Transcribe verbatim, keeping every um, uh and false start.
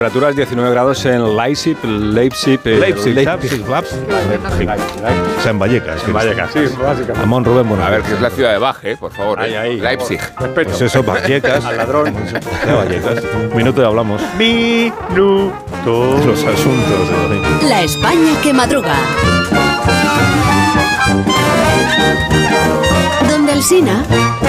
Temperaturas diecinueve grados en Leipzig, Leipzig, Leipzig, Leipzig, o sea, en Vallecas. En Vallecas, sí, básicamente. Amón Rubén, bueno. A ver, que es la ciudad de Baje, por favor. Ahí, ¿eh? ahí. Leipzig. Respeto. Pues eso, Vallecas. Al ladrón. De Vallecas. Un minuto y hablamos. Minuto. Los asuntos de La España que madruga. Donde Alsina.